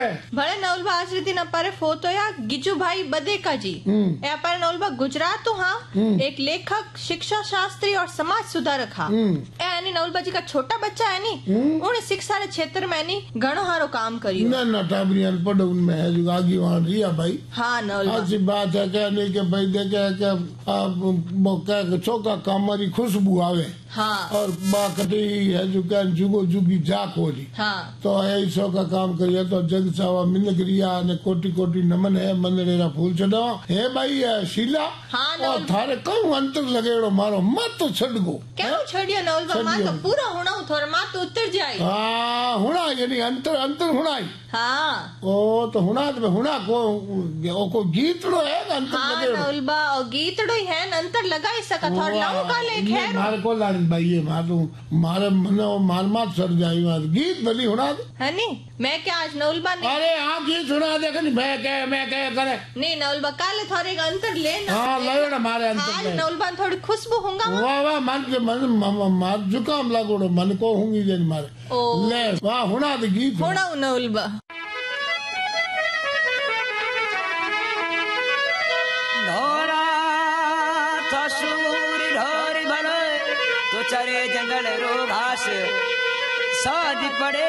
ભલે નવલબા આજ રીતે અપારે ફોતોયા ગીજુભાઈ બદેકાજી એ અપારે નવલબા गुजरात तो हाँ एक लेखक शिक्षा शास्त्री और समाज सुधारक हाँ यानी नवलबा जी का छोटा बच्चा है नी उन्हें शिक्षा के क्षेत्र में नी घणो हारो काम करियो ना टाबरी अनपढ़ उनमें है जो आगे वहाँ रिया भाई। हाँ नवलबा ऐसी बात है क्या नहीं के भाई देखे क्या छोका कामरी खुशबू आवे हाँ और बाकटी है जो क्या जुगो जुगी जाक हो रही हाँ तो ऐसो का काम करिए तो जग सावा मिनगरिया ने कोटि कोटि नमन है मनरेरा फूल चढ़ाओ हे भाई शीला हाँ और थारे कहूँ अंतर लगेड़ो मारो मत तो छड़गो क्या छड़ियो नवलबा मां तो पूरा होना थोड़ा मां तो उतर जाए। हाँ हुना यानी अंतर अंतर हुनाई हाँ ओ तो हुना तो हुना को गीतड़ो है अंतर हाँ लगेड़ो नवलबा और गीतड़ो ही है अंतर लगाई सका थोड़ा लाऊं का ले खैर मारे को लाड़ी भाई ये मारे मने मार मार सड़ जाई मार गीत भली हुना है नी मैं क्या आज नवलबा ने अरे हाँ गीत सुना देख नहीं मैं क्या करे नहीं नवलबा काले थोड़े का अंतर लेना हाँ लो ना मारे अंतर आज नवलबा थोड़ी खुशबू होगा वाह वाह मन मार जुकाम लागोड़ो मन को होंगी जन मारे ले वाह हुना दे गीत होना नवलबा ढोरा थसूर ढोरी भले तो चरे जंगल रो घास शादी पड़े